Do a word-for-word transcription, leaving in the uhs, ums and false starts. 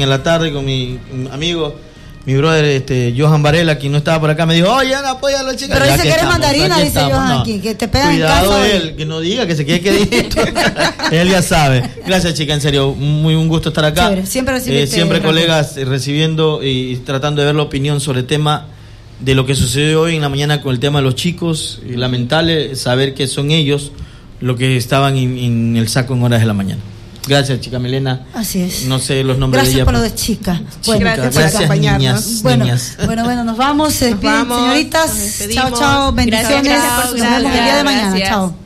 en la tarde con mi amigo, mi brother este, Johan Varela, quien no estaba por acá, me dijo, oye, Ana, apoya a la chica. Pero ya dice que, que eres estamos, mandarina, dice estamos, Johan no. aquí, que te pegan Cuidado en casa. él, que no diga, que se quede quedito. Él ya sabe. Gracias, chica, en serio, muy un gusto estar acá. Chévere. Siempre recibiste, eh, Siempre colegas eh, recibiendo y, y tratando de ver la opinión sobre el tema de lo que sucedió hoy en la mañana con el tema de los chicos. Y lamentable saber que son ellos los que estaban en, en el saco en horas de la mañana. Gracias, chica Milena. Así es. No sé los nombres Gracias de ella. por lo de chica. Bueno, gracias, por gracias niñas, bueno, niñas. bueno, bueno, nos vamos. Se Nos despiden, vamos, señoritas. nos Chao, chao. Bendiciones. Gracias, gracias por su Nos vemos el día de mañana. gracias. Chao.